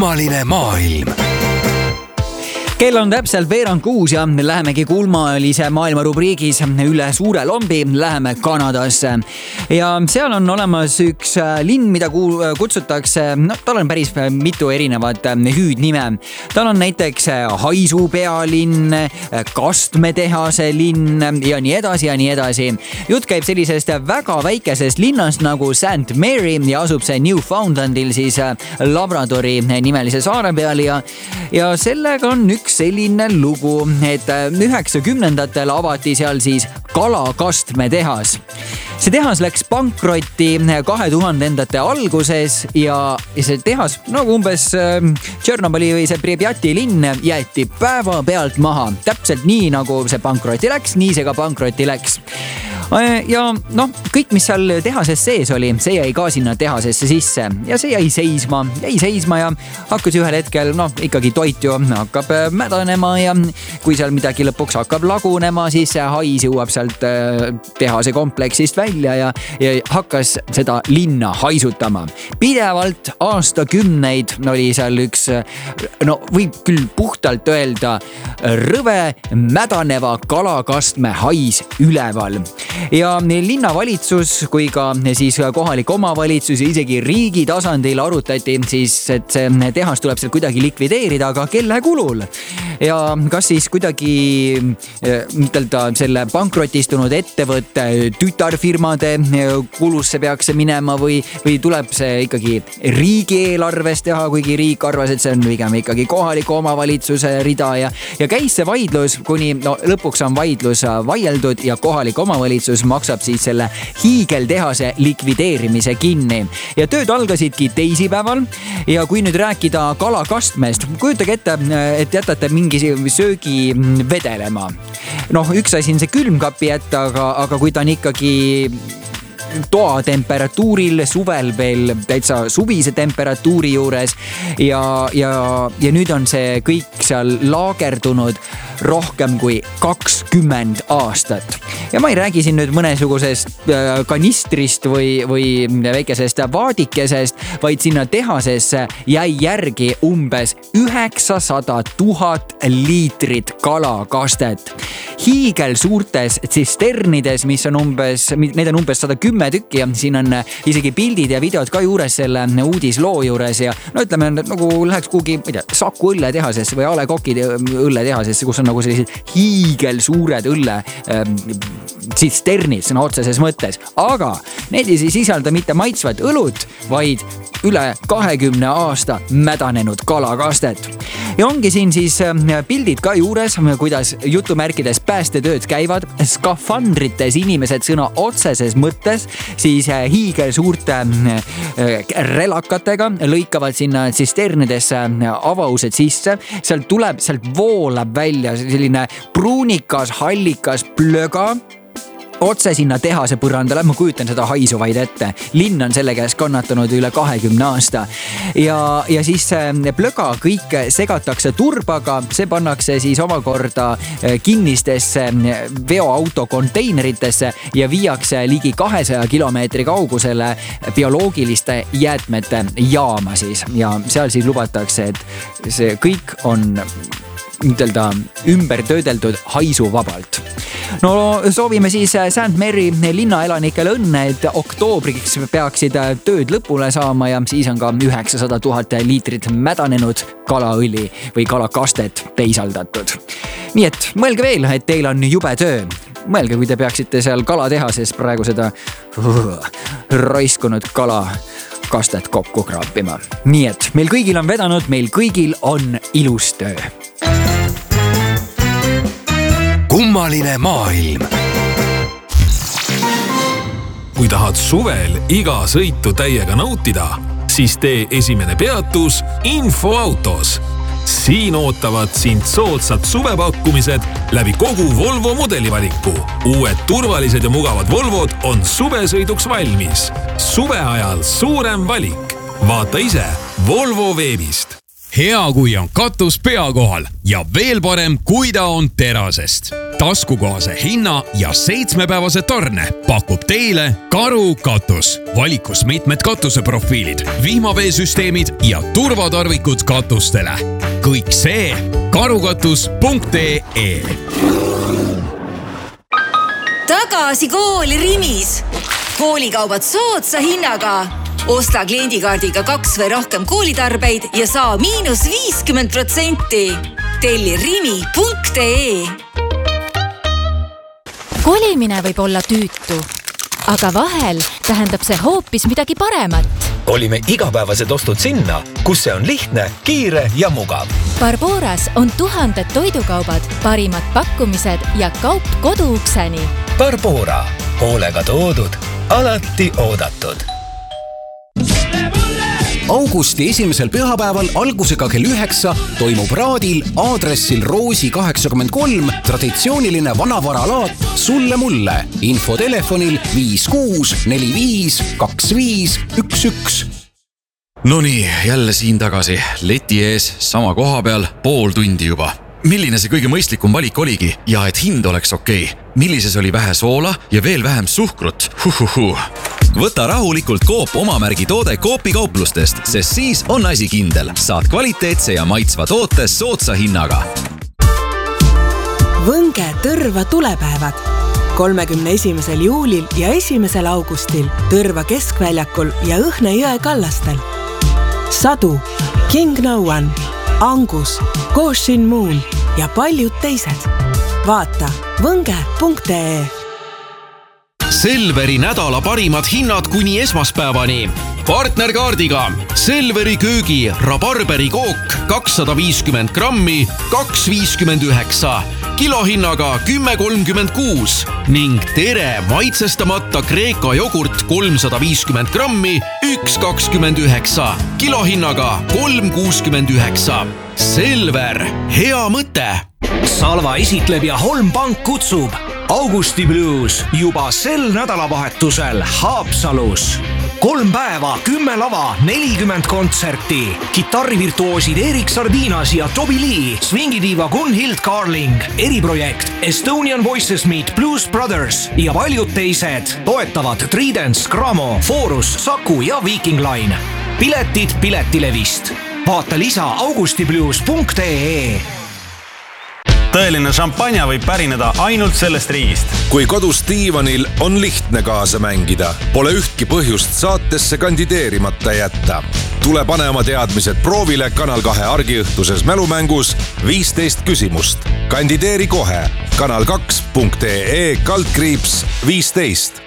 kummaline maailm. Kell on täpselt 5:06 ja lähemegi kummalise maailma rubriigis üle suure lombi, läheme Kanadasse. Ja seal on olemas üks linn, mida kutsutakse, tal on päris mitu erinevat hüüdnime. Tal on näiteks haisupealinn, kastmetehase linn ja nii edasi ja nii edasi. Jutt käib sellisest väga väikesest linnast nagu St. Mary ja asub see Newfoundlandil siis Labradori nimelise saare peal ja sellega on üks selline lugu, et 90ndatel avati seal siis kalakastmetehas. See tehas läks pankrotti 2000ndate alguses ja see tehas, nagu umbes Tšernobõli või see Pripjati linn, jäeti päevapealt maha. Täpselt nii, nagu see pankrotti läks, nii see ka pankrotti läks. Ja kõik, mis seal tehases sees oli, see jäi ka sinna tehasesse sisse ja see jäi seisma ja hakkas ühel hetkel, ikkagi toit ju hakkab mädanema ja kui seal midagi lõpuks hakkab lagunema, siis see hais jõuab sealt tehase kompleksist välja ja hakkas seda linna haisutama. Pidevalt aastakümneid oli seal üks, võib küll puhtalt öelda, rõve mädaneva kalakastme hais üleval. Ja linnavalitsus kui ka siis kohalik omavalitsus ja isegi riigi tasandil arutati siis, et see tehas tuleb seal kuidagi likvideerida, aga kelle kulul? Ja kas siis kuidagi selle pankrotistunud ettevõtte tütarfirmade kulusse peaks see minema või tuleb see ikkagi riigieelarves teha, kuigi riik arvas, et see on pigem ikkagi kohaliku omavalitsuse rida ja käis see vaidlus, kuni lõpuks on vaidlus vaieldud ja kohalik omavalitsus maksab siis selle hiigeldehase likvideerimise kinni. Ja tööd algasidki teisipäeval ja kui nüüd rääkida kalakastmest, kujutage ette, et jätate mingi söögi vedelema. Üks asi on see külmkapi jätta, aga kui ta on ikkagi toa temperatuuril, suvel veel täitsa suvise temperatuuri juures ja nüüd on see kõik seal laagerdunud rohkem kui 20 aastat. Ja ma ei räägi siin nüüd mõnesugusest kanistrist või väikesest vaadikesest, vaid sinna tehasesse jäi järgi umbes 900 000 liitrit kalakastet. Hiigel suurtes tsisternides, need on umbes 110 tükki ja siin on isegi pildid ja videod ka juures selle uudisloo juures ja ütleme, nagu läheks kuhugi, Saku õlletehasesse või A. Le Coq'i õlletehasesse, kus on nagu sellised hiigel suured õlle tsisternid sõna otseses mõttes, aga need ei sisalda mitte maitsvat õlut, vaid üle 20 aasta mädanenud kalakastet. Ja ongi siin siis pildid ka juures, kuidas jutumärkides päästetööd käivad. Skafandrites inimesed sõna otseses mõttes siis hiigel suurte relakatega lõikavad sinna tsisternidesse avaused sisse. Sealt voolab välja selline pruunikas, hallikas plöga otse sinna tehase põrandale, ma kujutan seda haisu vaid ette. Linn on selle käes kannatanud üle 20 aasta. Ja siis plöga kõik segatakse turbaga, see pannakse siis omakorda kinnistesse veoauto konteineritesse ja viiakse ligi 200 kilomeetri kaugusele bioloogiliste jäätmete jaama siis. Ja seal siis lubatakse, et see kõik on ümber töödeldud haisuvabalt. Soovime siis St. Mary linnaelanikele õnne, et oktoobriks peaksid tööd lõpule saama ja siis on ka 900 000 liitrit mädanenud kalaõli või kalakastet teisaldatud. Nii et mõelge veel, et teil on jube töö. Mõelge, kui te peaksite seal kalatehases praegu seda raiskunud kalakastet kokku kraapima. Nii et meil kõigil on vedanud, meil kõigil on ilus töö. Kummaline maailm. Kui tahad suvel iga sõitu täiega nautida, siis tee esimene peatus Infoautos. Siin ootavad sind soodsad suvepakkumised läbi kogu Volvo mudelivaliku. Uued turvalised ja mugavad Volvod on suvesõiduks valmis. Suve ajal suurem valik. Vaata ise Volvo veebist. Hea, kui on katus pea kohal ja veel parem, kui ta on terasest. taskukohase hinna ja 7-päevase tarne pakub teile Karu katus. Valikus mitmed katuseprofiilid, vihmaveesüsteemid ja turvatarvikud katustele. Kõik see karukatus.ee. Tagasi kooli Rimis. Koolikaubad soodsa hinnaga. Osta kliendikaardiga 2 või rohkem koolitarbeid ja saa -50%. Telli rimi.ee. Kolimine võib olla tüütu, aga vahel tähendab see hoopis midagi paremat. Kolime igapäevased ostud sinna, kus see on lihtne, kiire ja mugav. Barboras on 1000 toidukaubad, parimad pakkumised ja kaup koduukseni. Barbora, hoolega toodud, alati oodatud. Augusti esimesel pühapäeval algusega kell 9 toimub Raadil aadressil Roosi 83 traditsiooniline vanavaralaat Sulle mulle. Info telefonil 56452511. Nonii, jälle siin tagasi. Leti ees, sama koha peal, pool tundi juba. Milline see kõige mõistlikum valik oligi ja et hind oleks okei? Millises oli vähe soola ja veel vähem suhkrut? Võta rahulikult Coop omamärgi toode Coopi kauplustest, sest siis on asi kindel. Saad kvaliteetse ja maitsva toote soodsa hinnaga. Võnge Tõrva tulepäevad 31. juulil ja 1. augustil Tõrva keskväljakul ja Õhne jõe kallastel. Sadu, King No One, Angus, Goshin Moon ja paljud teised. Vaata võnge.ee. Selveri nädala parimad hinnad kuni esmaspäevani. Partnerkaardiga Selveri köögi rabarberi kook 250 grammi 2,59, kilohinnaga 10,36 ning Tere maitsestamata Kreeka jogurt 350 grammi 1,29, kilohinnaga 3,69. Selver, hea mõte! Salva esitleb ja Holm Pank kutsub Augusti Blues juba sel nädalavahetusel Haapsalus. 3 päeva, 10 lava, 40 kontserti. Kitarrivirtuoosid Erik Sardinas ja Toby Lee, swingidiiva Gunhild Carling, eriprojekt Estonian Voices Meet Blues Brothers ja paljud teised. Toetavad Tridents, Gramo, Forus, Saku ja Viking Line. Piletid Piletilevist. Vaata lisa augustiblues.ee. Tõeline šampanja võib pärineda ainult sellest riigist. Kui kodus diivanil on lihtne kaasa mängida, pole ühtki põhjust saatesse kandideerimata jätta. Tule pane oma teadmised proovile Kanal 2 argiõhtuses mälumängus 15 küsimust. Kandideeri kohe kanal2.ee/15.